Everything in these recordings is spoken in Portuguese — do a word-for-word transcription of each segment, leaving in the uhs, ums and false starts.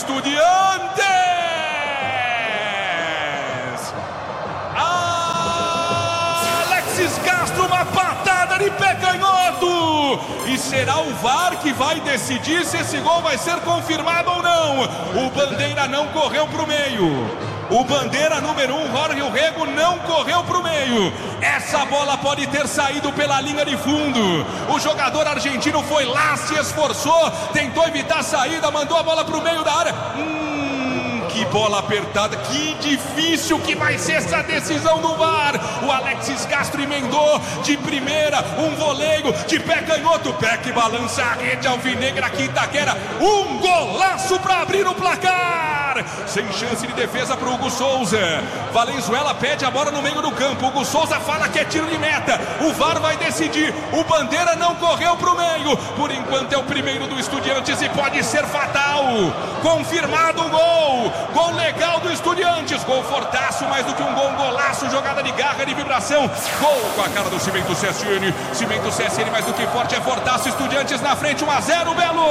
Estudiantes. Alexis Castro, uma patada de pé canhoto. E será o V A R que vai decidir se esse gol vai ser confirmado ou não. O Bandeira não correu para o meio. O bandeira número um, Jorge Urrego, não correu para o meio. Essa bola pode ter saído pela linha de fundo. O jogador argentino foi lá, se esforçou, tentou evitar a saída, mandou a bola para o meio da área. Hum, que bola apertada, que difícil que vai ser essa decisão do V A R. O Alexis Castro emendou de primeira, um voleio de pé canhoto, pé que balança a rede alvinegra aqui em Itaquera. Um golaço para abrir o placar. Sem chance de defesa para o Hugo Souza. Valenzuela pede a bola no meio do campo. Hugo Souza fala que é tiro de meta. O V A R vai decidir. O Bandeira não correu para o meio. Por enquanto é o primeiro do Estudiantes e pode ser fatal. Confirmado o gol. Gol legal do Estudiantes. Gol fortaço, mais do que um gol, um golaço. Jogada de garra, de vibração. Gol com a cara do Cimento C S N. Cimento C S N mais do que forte, é fortaço. Estudiantes na frente, um a zero, Belo.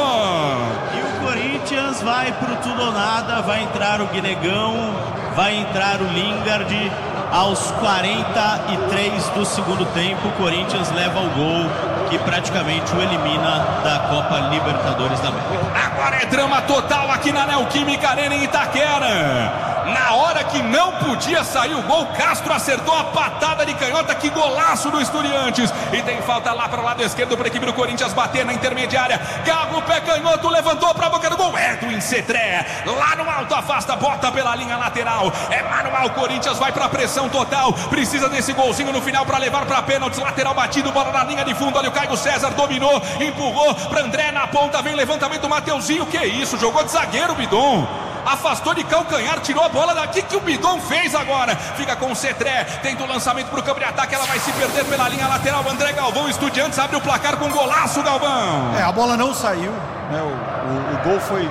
E o Corinthians vai pro tudo ou nada. Vai entrar o Guinegão, vai entrar o Lingard. Aos quarenta e três do segundo tempo, o Corinthians leva o gol que praticamente o elimina da Copa Libertadores da América. Agora é drama total aqui na Neoquímica Arena em Itaquera. Na hora que não podia sair o gol, Castro acertou a patada de canhota. Que golaço do Estudiantes. E tem falta lá para o lado esquerdo para a equipe do Corinthians bater na intermediária. Galo, pé canhoto, levantou para a boca do gol. Edwin Cetré, lá no alto, afasta, bota pela linha lateral. É manual, Corinthians vai para a pressão total. Precisa desse golzinho no final para levar para pênaltis. Lateral batido, bola na linha de fundo. Olha o Caio César, dominou, empurrou para André na ponta. Vem levantamento, Mateuzinho. Que isso, jogou de zagueiro, Bidon. Afastou de calcanhar, tirou a bola daqui. Que o Bidon fez agora. Fica com o Cetré, tenta o lançamento para o campo de ataque. Ela vai se perder pela linha lateral. André Galvão, Estudiantes abre o placar com um golaço, Galvão. É, a bola não saiu, né? o, o, o gol foi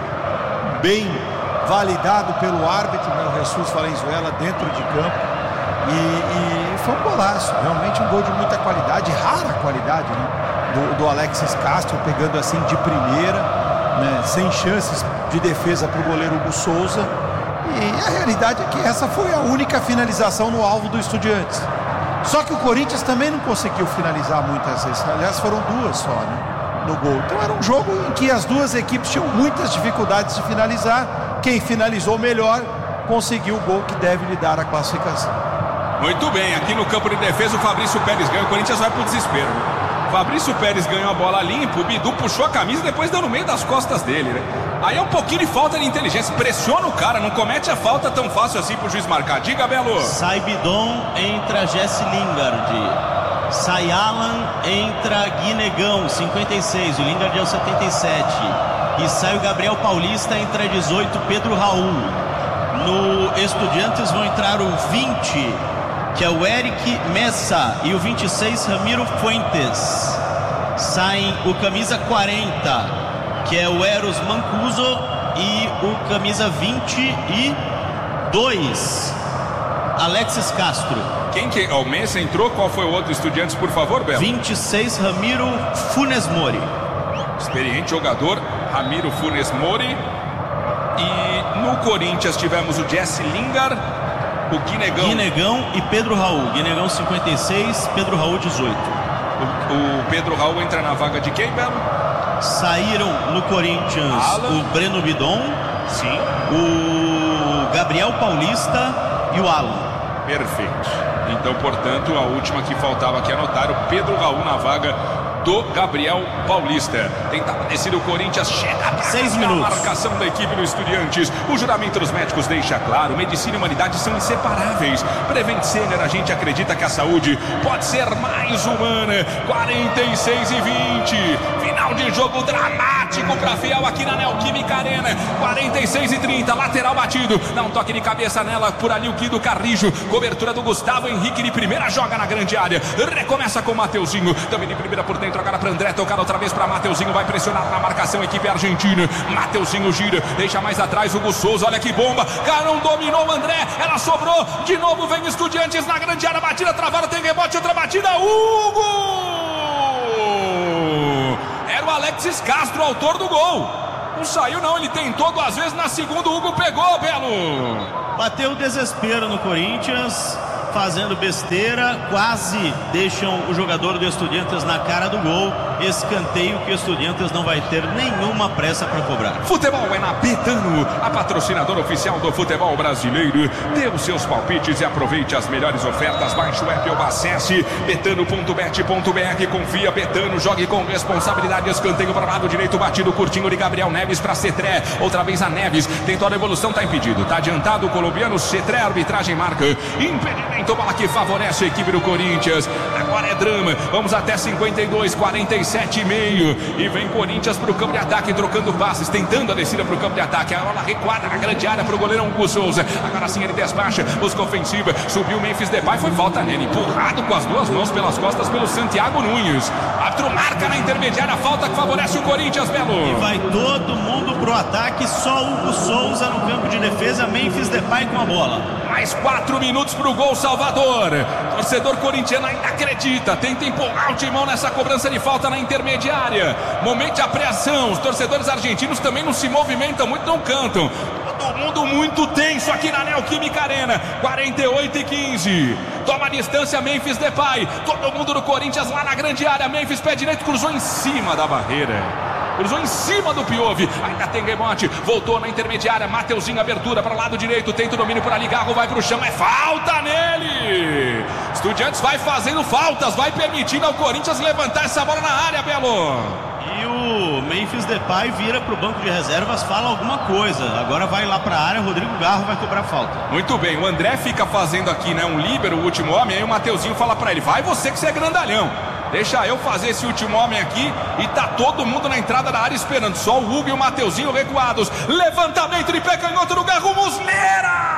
bem validado pelo árbitro, né? O Jesus Valenzuela dentro de campo. E, e foi um golaço, realmente um gol de muita qualidade, rara qualidade, né? do, do Alexis Castro, pegando assim de primeira, né? Sem chances de defesa para o goleiro Hugo Souza. E a realidade é que essa foi a única finalização no alvo do Estudiantes. Só que o Corinthians também não conseguiu finalizar muitas vezes. Aliás, foram duas só, né, no gol. Então era um jogo em que as duas equipes tinham muitas dificuldades de finalizar. Quem finalizou melhor conseguiu o gol que deve lhe dar a classificação. Muito bem, aqui no campo de defesa o Fabrício Pérez ganha. O Corinthians vai pro desespero. Fabrício Pérez ganhou a bola limpa, o Bidu puxou a camisa e depois deu no meio das costas dele, né? Aí é um pouquinho de falta de inteligência, pressiona o cara, não comete a falta tão fácil assim pro juiz marcar. Diga, Belo. Sai Bidon, entra Jesse Lingard. Sai Alan, entra Guinegão, cinquenta e seis, o Lingard é o setenta e sete. E sai o Gabriel Paulista, entra dezoito, Pedro Raul. No Estudiantes vão entrar o vinte, que é o Eric Messa, e o vinte e seis, Ramiro Fuentes. Saem o camisa quarenta, que é o Eros Mancuso, e o camisa vinte e dois, Alexis Castro. Quem que... O Messa entrou, qual foi o outro Estudiantes, por favor, Belo? vinte e seis, Ramiro Funes Mori. Experiente jogador, Ramiro Funes Mori. E no Corinthians tivemos o Jesse Lingard, o Guinegão. Guinegão e Pedro Raul. Guinegão cinquenta e seis, Pedro Raul dezoito. O, o Pedro Raul entra na vaga de quem, Belo? Saíram no Corinthians Alan, o Breno Bidon, sim, o Gabriel Paulista e o Alan. Perfeito. Então, portanto, a última que faltava aqui anotar, o Pedro Raul na vaga do Gabriel Paulista. Tentava descer o Corinthians, chega para seis minutos. A marcação da equipe do Estudiantes. O juramento dos médicos deixa claro: medicina e humanidade são inseparáveis. Prevent Senior, a gente acredita que a saúde pode ser mais humana. quarenta e seis e vinte, final de jogo dramático para Fiel aqui na Neoquímica Arena. quarenta e seis e trinta, lateral batido, dá um toque de cabeça nela, por ali o Guido Carrijo, cobertura do Gustavo Henrique de primeira, joga na grande área, recomeça com o Mateuzinho, também de primeira por dentro, agora para André, tocar outra vez para Mateuzinho, vai pressionar na marcação, equipe argentina. Mateuzinho gira, deixa mais atrás o Hugo Souza, olha que bomba, Carão dominou o André, ela sobrou, de novo vem Estudiantes na grande área, batida travada, tem rebote, outra batida, Hugo! Era o Alexis Castro, autor do gol. Não saiu não, ele tentou duas vezes, na segunda o Hugo pegou, Belo. Bateu o desespero no Corinthians, fazendo besteira, quase deixam o jogador do Estudiantes na cara do gol. Escanteio que o Estudiantes não vai ter nenhuma pressa para cobrar. Futebol é na Betano, a patrocinadora oficial do futebol brasileiro. Dê os seus palpites e aproveite as melhores ofertas. Baixe o app ou acesse betano ponto bet ponto br. Confia, Betano, jogue com responsabilidade. Escanteio para o lado direito, batido curtinho de Gabriel Neves para Cetré. Outra vez a Neves, tentou a devolução, tá impedido. Tá adiantado o colombiano, Cetré, arbitragem marca impedimento, bola que favorece a equipe do Corinthians. Agora é drama, vamos até cinquenta e dois, quarenta e sete e meio. E vem Corinthians para o campo de ataque, trocando passes, tentando a descida para o campo de ataque. A bola recuada na grande área para o goleirão Hugo Souza. Agora sim ele despacha, busca ofensiva, subiu o Memphis Depay, foi falta nele, empurrado com as duas mãos pelas costas pelo Santiago Nunes. Árbitro marca na intermediária, falta que favorece o Corinthians, Belo. E vai todo mundo pro ataque, só Hugo Souza no campo de defesa, Memphis Depay com a bola. Mais quatro minutos pro gol Salvador. Torcedor corintiano ainda acredita, tenta empurrar o timão nessa cobrança de falta na intermediária. Momento de apreensão, os torcedores argentinos também não se movimentam muito, não cantam. Todo mundo muito tenso aqui na Neoquímica Arena. quarenta e oito e quinze. Toma a distância Memphis Depay. Todo mundo do Corinthians lá na grande área. Memphis, pé direito, cruzou em cima da barreira. Cruzou em cima do Piove. Ainda tem rebote. Voltou na intermediária. Mateuzinho, abertura para o lado direito. Tenta o domínio por ali. Garro vai para o chão. É falta nele. Estudiantes vai fazendo faltas. Vai permitindo ao Corinthians levantar essa bola na área, Belo. E o Memphis Depay vira para o banco de reservas, fala alguma coisa. Agora vai lá para a área. Rodrigo Garro vai cobrar falta. Muito bem. O André fica fazendo aqui, né? Um líbero, o último homem. Aí o Mateuzinho fala para ele: vai você que você é grandalhão. Deixa eu fazer esse último homem aqui. E tá todo mundo na entrada da área esperando. Só o Hugo e o Mateuzinho recuados. Levantamento de pé canhoto do Garro. Muslera!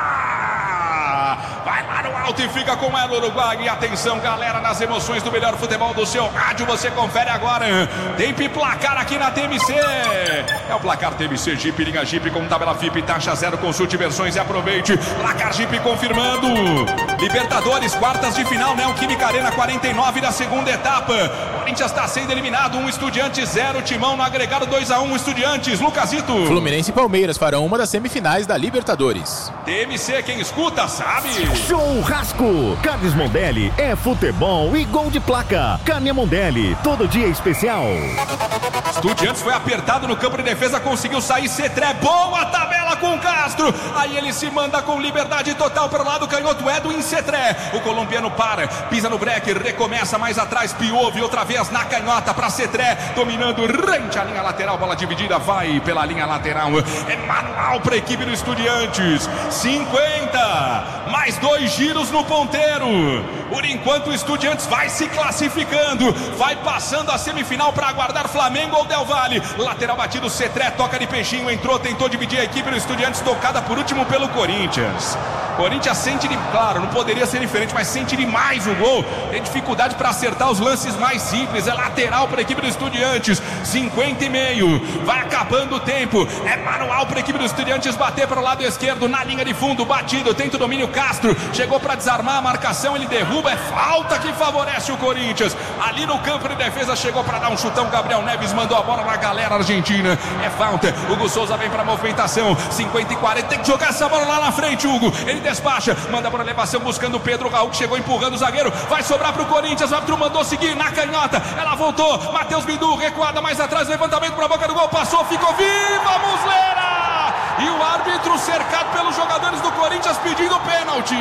Vai lá no alto e fica com ela, Uruguai. E atenção, galera, nas emoções do melhor futebol do seu rádio. Você confere agora. Tempo e placar aqui na T M C. É o placar T M C Jeep. Liga Jeep com tabela F I P, taxa zero. Consulte versões e aproveite. Placar Jeep confirmando. Libertadores, quartas de final, Neoquímica Arena, quarenta e nove da segunda etapa. Corinthians está sendo eliminado. Um Estudiantes, zero. Timão no agregado, dois a um. Estudiantes, Lucasito. Fluminense e Palmeiras farão uma das semifinais da Libertadores. T M C, quem escuta sabe. Churrasco. Carnes Mondelli é futebol e gol de placa. Carne Mondelli, todo dia especial. Estudiantes foi apertado no campo de defesa, conseguiu sair. Cetré, boa tabela com Castro. Aí ele se manda com liberdade total para o lado canhoto. Edwin Cetré. O colombiano para, pisa no break, recomeça mais atrás. Piove outra vez na canhota para Cetré, dominando rente a linha lateral. Bola dividida, vai pela linha lateral. É manual para a equipe do Estudiantes. cinquenta, mais dois giros no ponteiro. Por enquanto o Estudiantes vai se classificando, vai passando a semifinal para aguardar Flamengo ou Del Valle. Lateral batido, Cetré, toca de peixinho, entrou, tentou dividir a equipe do Estudiantes, tocada por último pelo Corinthians. Corinthians sente, de, claro, não poderia ser diferente, mas sente demais o gol. Tem dificuldade para acertar os lances mais simples. É lateral para a equipe do Estudiantes. cinquenta e meio. Vai acabando o tempo. É manual para a equipe do Estudiantes bater para o lado esquerdo, na linha de fundo, batido. Tenta o domínio Castro. Chegou para desarmar a marcação, ele derruba. É falta que favorece o Corinthians. Ali no campo de defesa chegou para dar um chutão. Gabriel Neves mandou a bola na galera argentina. É falta. Hugo Souza vem para a movimentação. cinquenta e quarenta. Tem que jogar essa bola lá na frente, Hugo. Ele despacha, manda para elevação buscando o Pedro Raul, que chegou empurrando o zagueiro, vai sobrar para o Corinthians, o árbitro mandou seguir na canhota, ela voltou, Matheus Bindu, recuada mais atrás, levantamento para a boca do gol, passou, ficou viva, Muslera! E o árbitro cercado pelos jogadores do Corinthians pedindo pênalti.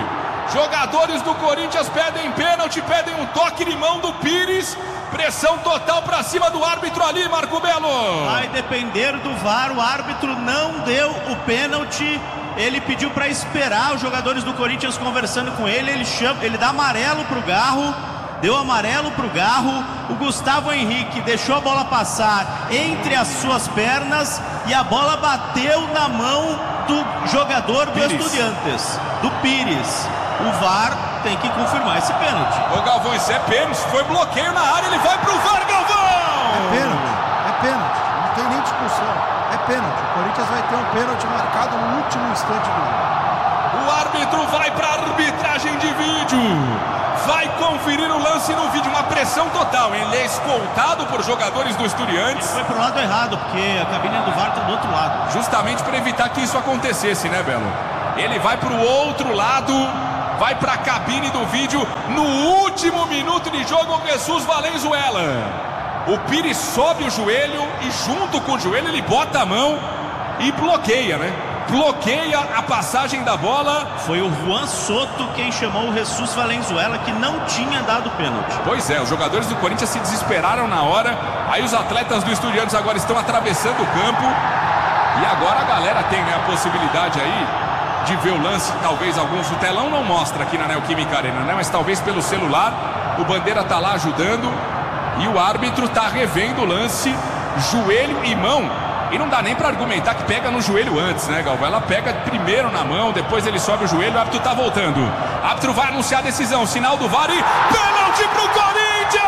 Jogadores do Corinthians pedem pênalti, pedem um toque de mão do Pires. Pressão total para cima do árbitro ali, Marco Belo. Vai depender do V A R, o árbitro não deu o pênalti. Ele pediu para esperar os jogadores do Corinthians conversando com ele. Ele chama, ele dá amarelo pro Garro. Deu amarelo pro Garro. O Gustavo Henrique deixou a bola passar entre as suas pernas e a bola bateu na mão do jogador do Pires. Estudiantes, do Pires. O V A R tem que confirmar esse pênalti. Ô Galvão, isso é pênalti. Foi bloqueio na área, ele vai pro V A R, Galvão! É pênalti, é pênalti. Não tem nem discussão. É pênalti. O Corinthians vai ter um pênalti marcado no último instante do jogo. O árbitro vai para a arbitragem de vídeo. Vai conferir o lance no vídeo. Uma pressão total. Ele é escoltado por jogadores do Estudiantes. Foi pro lado errado, porque a cabine do V A R está do outro lado. Justamente para evitar que isso acontecesse, né, Belo? Ele vai para o outro lado. Vai para a cabine do vídeo. No último minuto de jogo, o Jesus Valenzuela. O Pires sobe o joelho e junto com o joelho ele bota a mão e bloqueia, né? Bloqueia a passagem da bola. Foi o Juan Soto quem chamou o Jesus Valenzuela, que não tinha dado pênalti. Pois é, os jogadores do Corinthians se desesperaram na hora. Aí os atletas do Estudiantes agora estão atravessando o campo. E agora a galera tem, né, a possibilidade aí de ver o lance. Talvez alguns, o telão não mostra aqui na Neoquímica Arena, né? Mas talvez pelo celular. O Bandeira tá lá ajudando. E o árbitro tá revendo o lance. Joelho e mão. E não dá nem para argumentar que pega no joelho antes, né, Galvão? Ela pega primeiro na mão, depois ele sobe o joelho, o árbitro tá voltando. O árbitro vai anunciar a decisão, sinal do V A R e pênalti pro Corinthians!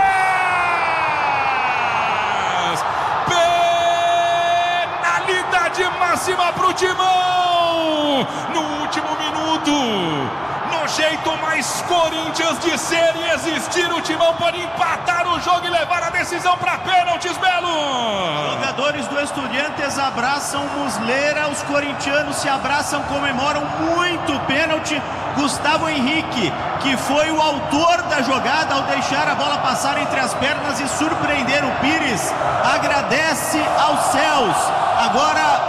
Penalidade máxima pro Timão! No último minuto, no jeito mais Corinthians de ser e existir, o Timão pode empatar o jogo e levar a decisão para pênaltis, Belo! Jogadores do Estudiantes abraçam Muslera, os corintianos se abraçam, comemoram muito o pênalti. Gustavo Henrique, que foi o autor da jogada ao deixar a bola passar entre as pernas e surpreender o Pires, agradece aos céus. Agora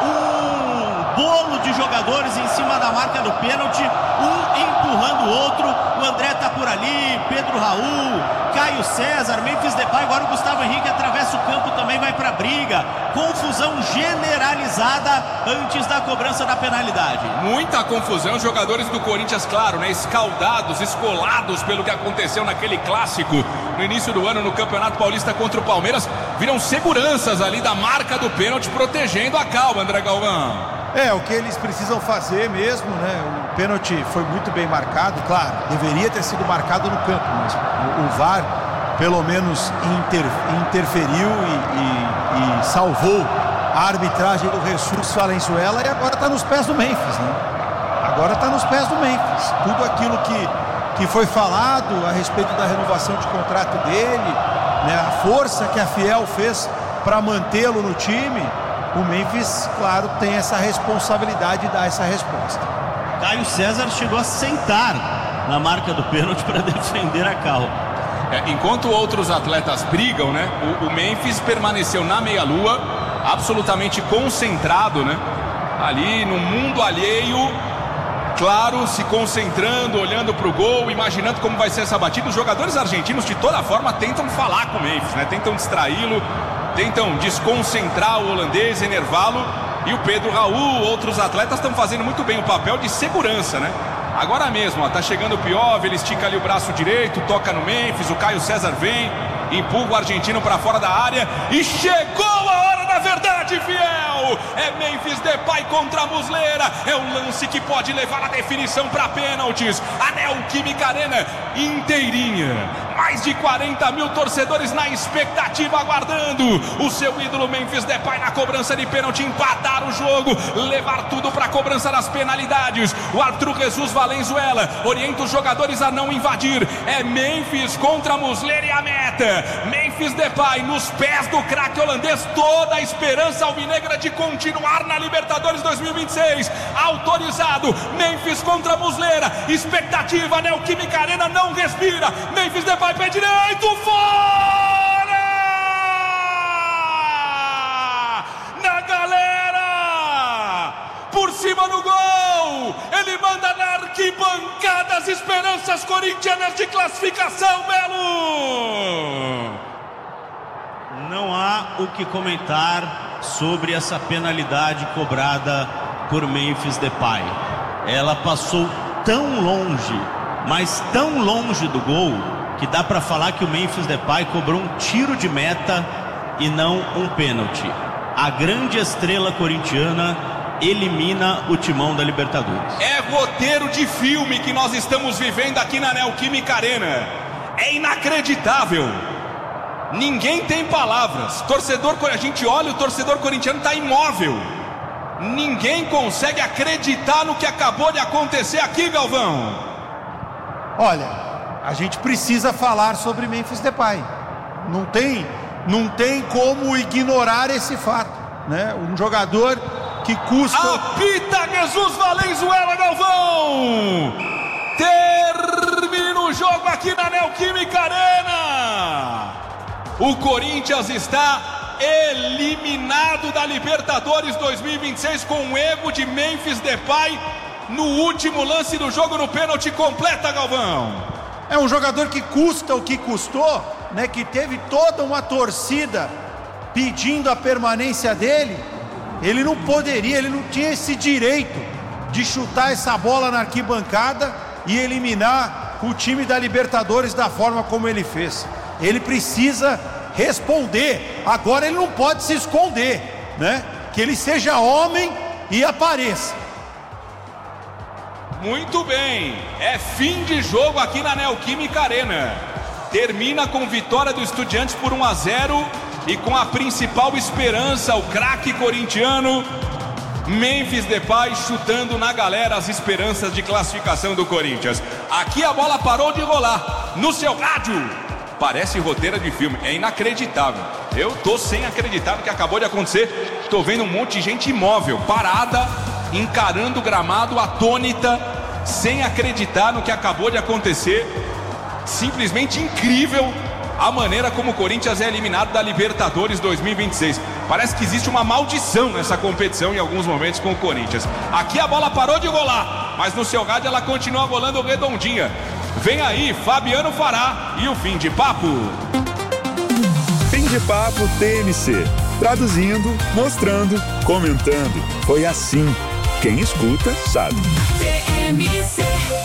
um bolo de jogadores em cima da marca do pênalti, um empurrando o outro. O André tá por ali, Pedro Raul, Caio César, Memphis Depay. Agora o Gustavo Henrique atravessa o campo, também vai pra briga. Confusão generalizada antes da cobrança da penalidade. Muita confusão, os jogadores do Corinthians, claro, né, escaldados, escolados pelo que aconteceu naquele clássico no início do ano no Campeonato Paulista contra o Palmeiras, viram seguranças ali da marca do pênalti, protegendo a calma, André Galvão. É, o que eles precisam fazer mesmo, né? O pênalti foi muito bem marcado, claro, deveria ter sido marcado no campo, mas o, o V A R pelo menos inter, interferiu e, e, e salvou a arbitragem do Jesus Valenzuela e agora está nos pés do Memphis, né? Agora está nos pés do Memphis. Tudo aquilo que, que foi falado a respeito da renovação de contrato dele, né? A força que a Fiel fez para mantê-lo no time. O Memphis, claro, tem essa responsabilidade de dar essa resposta. Caio César chegou a sentar na marca do pênalti para defender a Cal. É, enquanto outros atletas brigam, né? O, o Memphis permaneceu na meia-lua, absolutamente concentrado, né? Ali no mundo alheio, claro, se concentrando, olhando para o gol, imaginando como vai ser essa batida. Os jogadores argentinos, de toda forma, tentam falar com o Memphis, né? Tentam distraí-lo, tentam desconcentrar o holandês, enervá-lo. E o Pedro Raul, outros atletas estão fazendo muito bem o papel de segurança, né? Agora mesmo, ó, tá chegando o Piov, ele estica ali o braço direito, toca no Memphis, o Caio César vem, empurra o argentino para fora da área e chegou a hora da verdade, Fiel! É Memphis Depay contra a Muslera, é um lance que pode levar a definição para pênaltis. A Neoquímica Arena inteirinha, mais de quarenta mil torcedores na expectativa, aguardando o seu ídolo Memphis Depay na cobrança de pênalti, empatar o jogo, levar tudo para a cobrança das penalidades. O árbitro Jesus Valenzuela orienta os jogadores a não invadir. É Memphis contra a Muslera e a meta. Memphis Depay nos pés do craque holandês, toda a esperança alvinegra de continuar na Libertadores dois mil e vinte e seis. Autorizado, Memphis contra a Muslera, expectativa, Neoquímica Arena não respira. Memphis Depay pé direito, fora! Na galera! Por cima do gol! Ele manda na arquibancada as esperanças corintianas de classificação, Belo! Não há o que comentar sobre essa penalidade cobrada por Memphis Depay. Ela passou tão longe, mas tão longe do gol, que dá para falar que o Memphis Depay cobrou um tiro de meta e não um pênalti. A grande estrela corintiana elimina o Timão da Libertadores. É roteiro de filme que nós estamos vivendo aqui na Neoquímica Arena. É inacreditável. Ninguém tem palavras. Torcedor, a gente olha, o torcedor corintiano está imóvel. Ninguém consegue acreditar no que acabou de acontecer aqui, Galvão. Olha, a gente precisa falar sobre Memphis Depay. Não tem, não tem como ignorar esse fato, né? Um jogador que custa... Apita Jesus Valenzuela, Galvão! Termina o jogo aqui na Neoquímica Arena. O Corinthians está eliminado da Libertadores dois mil e vinte e seis com um erro de Memphis Depay no último lance do jogo, no pênalti. Completa, Galvão. É um jogador que custa o que custou, né? Que teve toda uma torcida pedindo a permanência dele. Ele não poderia, ele não tinha esse direito de chutar essa bola na arquibancada e eliminar o time da Libertadores da forma como ele fez. Ele precisa responder. Agora ele não pode se esconder, né? Que ele seja homem e apareça. Muito bem, é fim de jogo aqui na Neoquímica Arena. Termina com vitória do Estudiantes por um a zero e com a principal esperança, o craque corintiano Memphis Depay chutando na galera as esperanças de classificação do Corinthians. Aqui a bola parou de rolar no seu rádio. Parece roteiro de filme, é inacreditável. Eu tô sem acreditar no que acabou de acontecer. Tô vendo um monte de gente imóvel, parada, encarando o gramado, atônita, sem acreditar no que acabou de acontecer. Simplesmente incrível a maneira como o Corinthians é eliminado da Libertadores dois mil e vinte e seis. Parece que existe uma maldição nessa competição em alguns momentos com o Corinthians. Aqui a bola parou de rolar, mas no seu rádio ela continua rolando redondinha. Vem aí Fabiano Fará e o Fim de Papo. Fim de Papo T M C. Traduzindo, mostrando, comentando. Foi assim. Quem escuta sabe. T M C.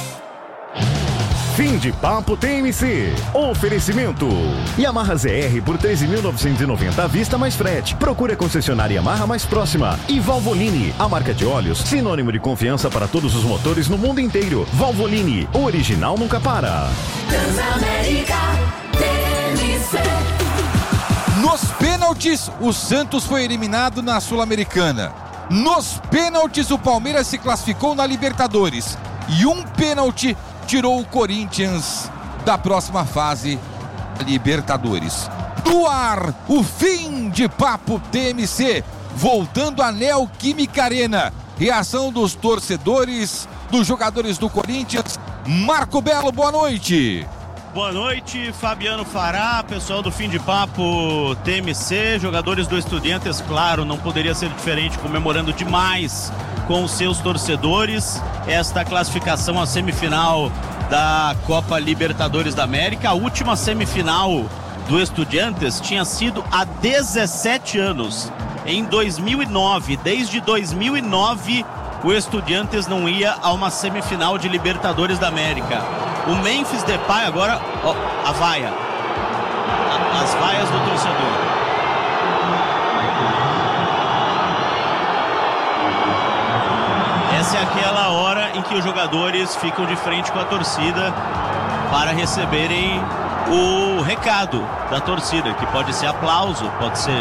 Fim de Papo T M C. Oferecimento. Yamaha Z R por treze mil novecentos e noventa à vista mais frete. Procure a concessionária Yamaha mais próxima. E Valvoline, a marca de óleos, sinônimo de confiança para todos os motores no mundo inteiro. Valvoline, o original nunca para. Transamérica T M C. Nos pênaltis, o Santos foi eliminado na Sul-Americana. Nos pênaltis, o Palmeiras se classificou na Libertadores. E um pênalti tirou o Corinthians da próxima fase da Libertadores. No ar, o Fim de Papo T M C, voltando à Neoquímica Arena. Reação dos torcedores, dos jogadores do Corinthians. Marco Belo, boa noite. Boa noite, Fabiano Fará, pessoal do Fim de Papo T M C, jogadores do Estudiantes, claro, não poderia ser diferente, comemorando demais com os seus torcedores esta classificação à semifinal da Copa Libertadores da América. A última semifinal do Estudiantes tinha sido há dezessete anos, em dois mil e nove. Desde dois mil e nove o Estudiantes não ia a uma semifinal de Libertadores da América. O Memphis Depay agora, ó, a vaia, a, as vaias do torcedor. Essa é aquela hora em que os jogadores ficam de frente com a torcida para receberem o recado da torcida, que pode ser aplauso, pode ser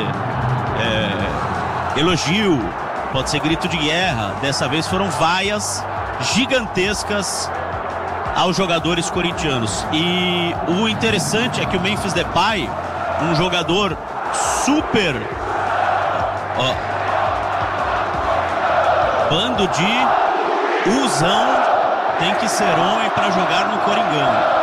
é, elogio, pode ser grito de guerra. Dessa vez foram vaias gigantescas aos jogadores corintianos. E o interessante é que o Memphis Depay, um jogador super, ó, bando de usão, tem que ser homem para jogar no Coringão.